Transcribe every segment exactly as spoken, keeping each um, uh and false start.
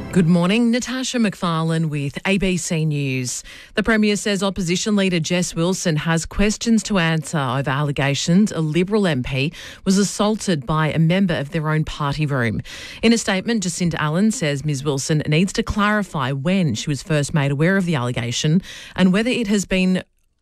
Good morning, Natasha McFarlane with A B C News. The Premier says opposition leader Jess Wilson has questions to answer over allegations a Liberal M P was assaulted by a member of their own party room. In a statement, Jacinta Allen says Ms Wilson needs to clarify when she was first made aware of the allegation and whether it has been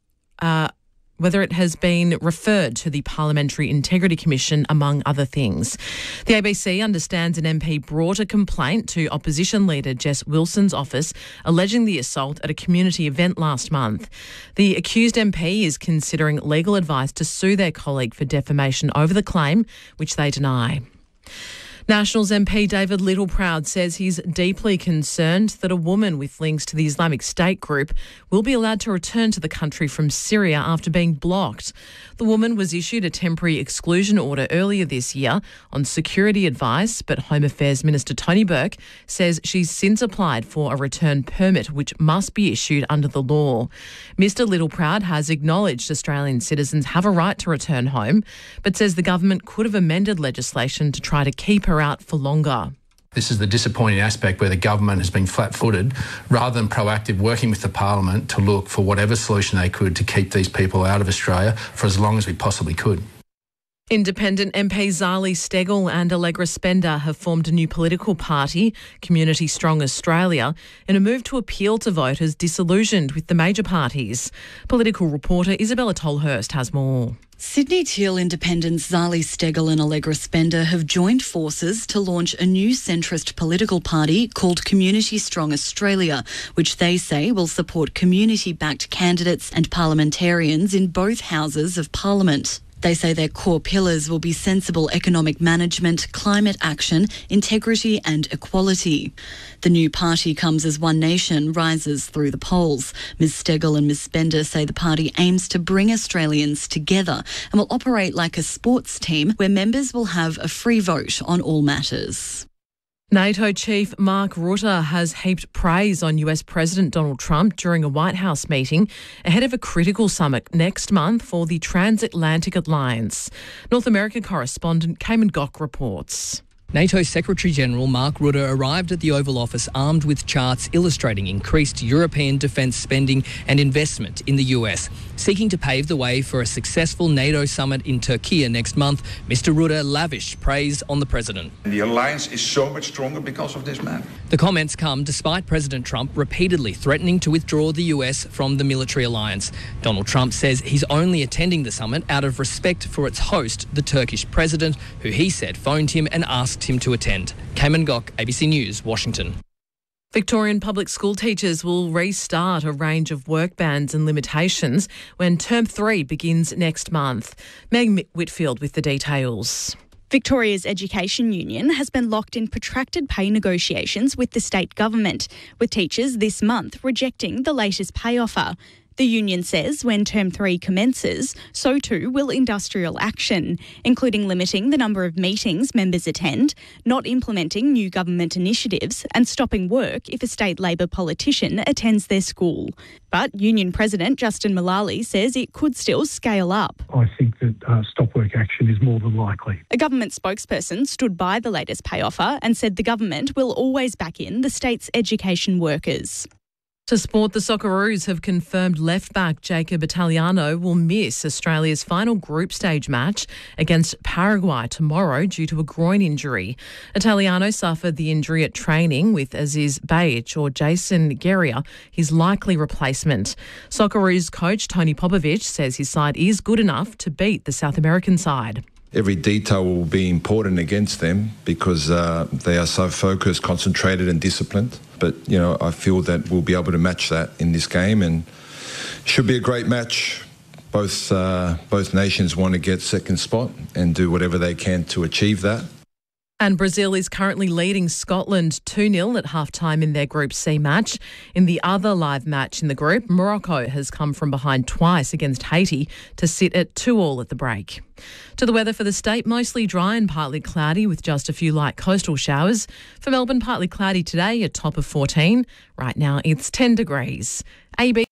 uh, whether it has been referred to the Parliamentary Integrity Commission, among other things. The A B C understands an M P brought a complaint to opposition leader Jess Wilson's office alleging the assault at a community event last month. The accused M P is considering legal advice to sue their colleague for defamation over the claim, which they deny. Nationals M P David Littleproud says he's deeply concerned that a woman with links to the Islamic State group will be allowed to return to the country from Syria after being blocked. The woman was issued a temporary exclusion order earlier this year on security advice, but Home Affairs Minister Tony Burke says she's since applied for a return permit, which must be issued under the law. Mister Littleproud has acknowledged Australian citizens have a right to return home, but says the government could have amended legislation to try to keep her out for longer. This is the disappointing aspect where the government has been flat-footed rather than proactive, working with the Parliament to look for whatever solution they could to keep these people out of Australia for as long as we possibly could. Independent M P Zali Steggall and Allegra Spender have formed a new political party, Community Strong Australia, in a move to appeal to voters disillusioned with the major parties. Political reporter Isabella Tolhurst has more. Sydney Teal independents Zali Steggall and Allegra Spender have joined forces to launch a new centrist political party called Community Strong Australia, which they say will support community-backed candidates and parliamentarians in both houses of Parliament. They say their core pillars will be sensible economic management, climate action, integrity and equality. The new party comes as One Nation rises through the polls. Ms Steggall and Ms Spender say the party aims to bring Australians together and will operate like a sports team where members will have a free vote on all matters. NATO chief Mark Rutte has heaped praise on U S President Donald Trump during a White House meeting ahead of a critical summit next month for the Transatlantic Alliance. North America correspondent Cayman Gock reports. NATO Secretary-General Mark Rutte arrived at the Oval Office armed with charts illustrating increased European defence spending and investment in the U S. Seeking to pave the way for a successful NATO summit in Turkey next month, Mister Rutte lavished praise on the president. The alliance is so much stronger because of this man. The comments come despite President Trump repeatedly threatening to withdraw the U S from the military alliance. Donald Trump says he's only attending the summit out of respect for its host, the Turkish president, who he said phoned him and asked him to attend. Cayman Gock, A B C News, Washington. Victorian public school teachers will restart a range of work bans and limitations when term three begins next month. Meg Whitfield with the details. Victoria's Education Union has been locked in protracted pay negotiations with the state government, with teachers this month rejecting the latest pay offer. The union says when term three commences, so too will industrial action, including limiting the number of meetings members attend, not implementing new government initiatives and stopping work if a state Labor politician attends their school. But Union President Justin Mullally says it could still scale up. I think that uh, stop work action is more than likely. A government spokesperson stood by the latest pay offer and said the government will always back in the state's education workers. To sport, the Socceroos have confirmed left-back Jacob Italiano will miss Australia's final group stage match against Paraguay tomorrow due to a groin injury. Italiano suffered the injury at training with Aziz Bayic or Jason Geria, his likely replacement. Socceroos coach Tony Popovic says his side is good enough to beat the South American side. Every detail will be important against them because uh, they are so focused, concentrated and disciplined. But, you know, I feel that we'll be able to match that in this game and should be a great match. Both, uh, both nations want to get second spot and do whatever they can to achieve that. And Brazil is currently leading Scotland two nil at half-time in their Group C match. In the other live match in the group, Morocco has come from behind twice against Haiti to sit at two all at the break. To the weather for the state, mostly dry and partly cloudy with just a few light coastal showers. For Melbourne, partly cloudy today, a top of fourteen. Right now it's ten degrees. A B.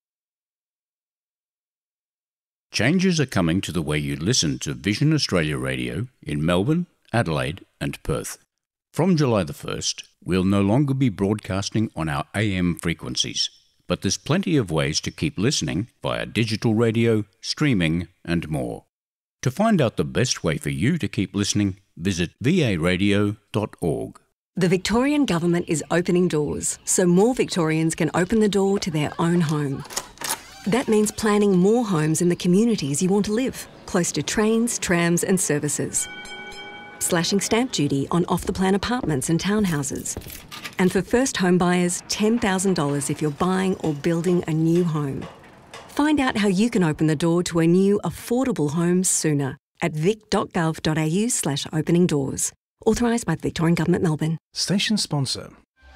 Changes are coming to the way you listen to Vision Australia Radio in Melbourne, Adelaide and Perth. From July the first, we'll no longer be broadcasting on our A M frequencies, but there's plenty of ways to keep listening via digital radio, streaming, and more. To find out the best way for you to keep listening, visit v a radio dot org. The Victorian Government is opening doors so more Victorians can open the door to their own home. That means planning more homes in the communities you want to live, close to trains, trams and services. Slashing stamp duty on off-the-plan apartments and townhouses. And for first home buyers, ten thousand dollars if you're buying or building a new home. Find out how you can open the door to a new affordable home sooner at vic dot gov dot a u slash opening doors. Authorised by the Victorian Government, Melbourne. Station sponsor.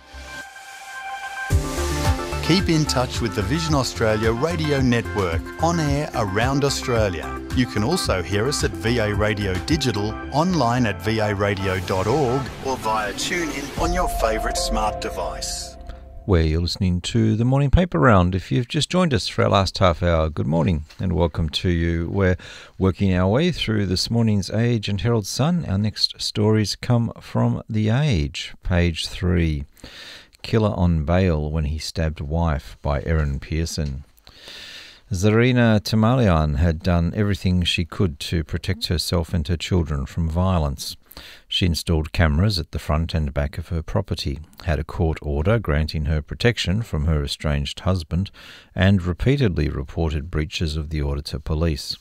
Keep in touch with the Vision Australia radio network, on air around Australia. You can also hear us at V A Radio Digital, online at v a radio dot org or via TuneIn on your favourite smart device. Where you're listening to the Morning Paper Round. If you've just joined us for our last half hour, good morning and welcome to you. We're working our way through this morning's Age and Herald Sun. Our next stories come from The Age, page three. Killer on bail when he stabbed wife, by Erin Pearson. Zarina Tamalian had done everything she could to protect herself and her children from violence. She installed cameras at the front and back of her property, had a court order granting her protection from her estranged husband, and repeatedly reported breaches of the order to police.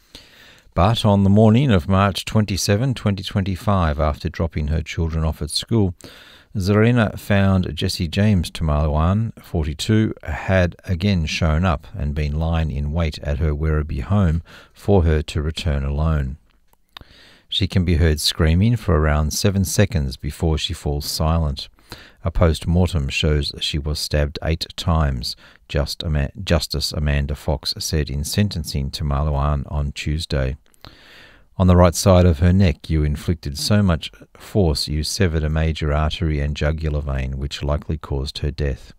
But on the morning of March twenty-seventh, twenty twenty-five, after dropping her children off at school, Zarina found Jesse James Tamalian, forty-two, had again shown up and been lying in wait at her Werribee home for her to return alone. She can be heard screaming for around seven seconds before she falls silent. A post-mortem shows she was stabbed eight times, Just Ama- Justice Amanda Fox said in sentencing Tamalian on Tuesday. On the right side of her neck, you inflicted so much force you severed a major artery and jugular vein, which likely caused her death.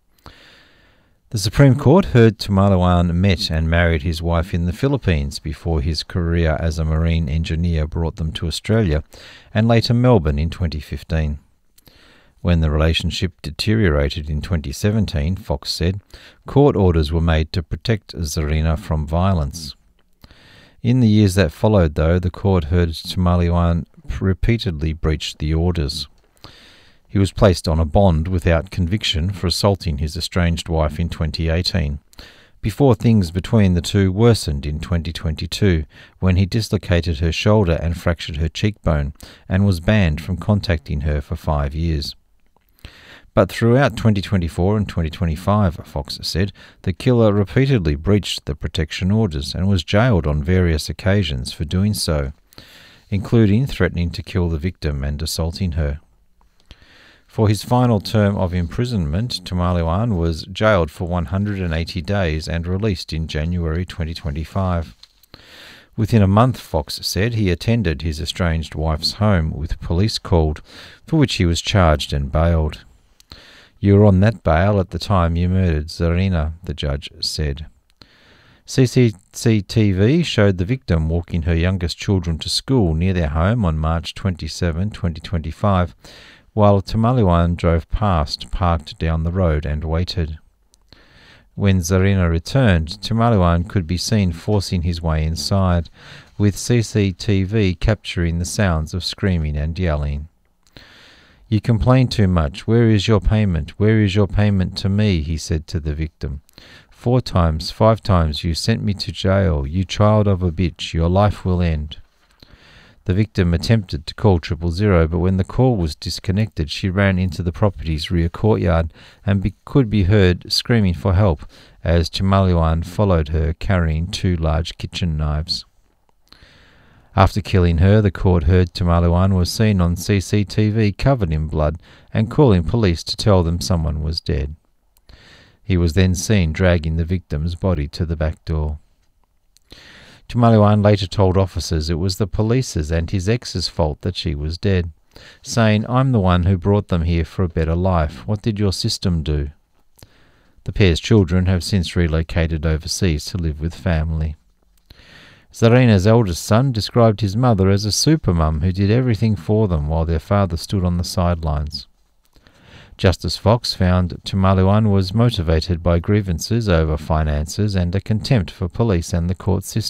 The Supreme Court heard Tamalian met and married his wife in the Philippines before his career as a marine engineer brought them to Australia and later Melbourne in twenty fifteen. When the relationship deteriorated in twenty seventeen, Fox said, court orders were made to protect Zarina from violence. In the years that followed, though, the court heard Tamalian repeatedly breached the orders. He was placed on a bond without conviction for assaulting his estranged wife in twenty eighteen, before things between the two worsened in twenty twenty-two, when he dislocated her shoulder and fractured her cheekbone, and was banned from contacting her for five years. But throughout twenty twenty-four and twenty twenty-five, Fox said, the killer repeatedly breached the protection orders and was jailed on various occasions for doing so, including threatening to kill the victim and assaulting her. For his final term of imprisonment, Tamalian was jailed for one hundred eighty days and released in January twenty twenty-five. Within a month, Fox said, he attended his estranged wife's home with police called, for which he was charged and bailed. You were on that bail at the time you murdered Zarina, the judge said. C C T V showed the victim walking her youngest children to school near their home on March twenty-seventh, twenty twenty-five, while Tamalian drove past, parked down the road and waited. When Zarina returned, Tamalian could be seen forcing his way inside, with C C T V capturing the sounds of screaming and yelling. You complain too much. Where is your payment? Where is your payment to me? He said to the victim. Four times, five times you sent me to jail. You child of a bitch. Your life will end. The victim attempted to call triple zero, but when the call was disconnected, she ran into the property's rear courtyard and be- could be heard screaming for help as Tamalian followed her carrying two large kitchen knives. After killing her, the court heard Tamalian was seen on C C T V covered in blood and calling police to tell them someone was dead. He was then seen dragging the victim's body to the back door. Tamalian later told officers it was the police's and his ex's fault that she was dead, saying, I'm the one who brought them here for a better life. What did your system do? The pair's children have since relocated overseas to live with family. Zarena's eldest son described his mother as a supermum who did everything for them while their father stood on the sidelines. Justice Fox found Tumaluan was motivated by grievances over finances and a contempt for police and the court system.